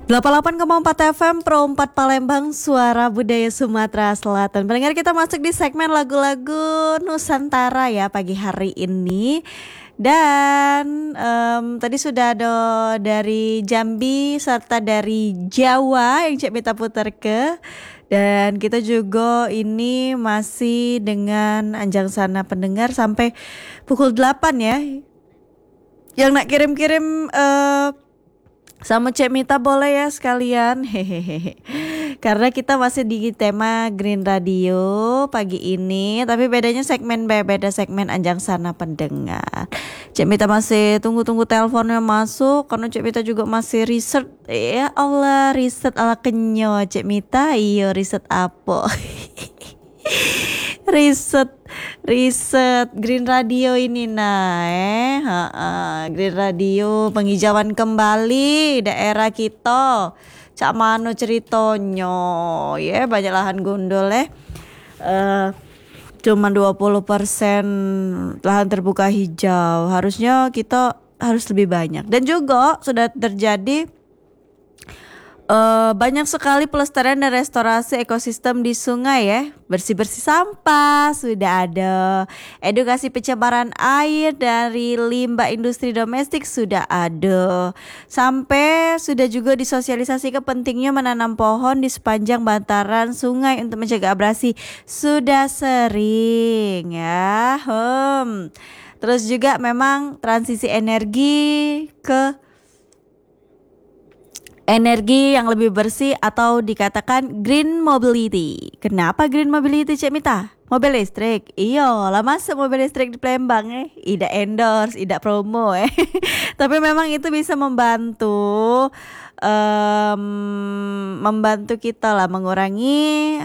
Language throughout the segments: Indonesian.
88,4 FM Pro 4 Palembang, Suara Budaya Sumatera Selatan. Pendengar, kita masuk di segmen lagu-lagu Nusantara ya pagi hari ini. Dan tadi sudah ada dari Jambi serta dari Jawa yang Cek Mita putar ke. Dan kita juga ini masih dengan Anjang Sana pendengar sampai pukul 8 ya. Yang nak kirim-kirim sama Cek Mita boleh ya sekalian. Hehehe. Karena kita masih di tema Green Radio pagi ini, tapi bedanya segmen beda segmen Anjang Sana pendengar. Cek Mita masih tunggu teleponnya masuk karena Cek Mita juga masih riset. Ya Allah, riset ala kenyo Cek Mita. Iyo, riset apa? riset Green Radio ini Green Radio penghijauan kembali daerah kita. Cak mano ceritanya ya, banyak lahan gundul cuma 20% lahan terbuka hijau. Harusnya kita harus lebih banyak. Dan juga sudah terjadi banyak sekali pelestarian dan restorasi ekosistem di sungai ya. Bersih-bersih sampah sudah ada, edukasi pencemaran air dari limbah industri domestik sudah ada, sampai sudah juga disosialisasikan pentingnya menanam pohon di sepanjang bantaran sungai untuk mencegah abrasi sudah sering ya. Terus juga memang transisi energi ke energi yang lebih bersih atau dikatakan green mobility. Kenapa green mobility Cek Mita? Mobil listrik. Iya, lah masuk mobil listrik di Palembang Ida endorse, ida promo Tapi memang itu bisa membantu membantu kita lah mengurangi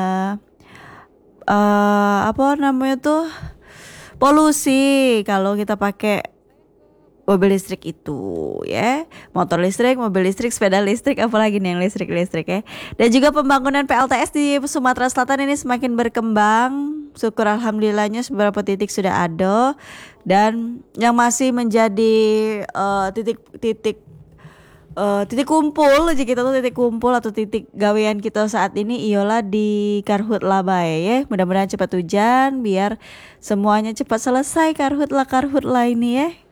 apa namanya tuh, polusi kalau kita pakai mobil listrik itu ya. Motor listrik, mobil listrik, sepeda listrik, apalagi nih yang listrik ya. Dan juga pembangunan PLTS di Sumatera Selatan ini semakin berkembang. Syukur alhamdulillahnya beberapa titik sudah ada. Dan yang masih menjadi titik kumpul, jika kita tuh titik kumpul atau titik gawean kita saat ini ialah di Karhutla ya. Mudah-mudahan cepat hujan biar semuanya cepat selesai karhutla ini ya.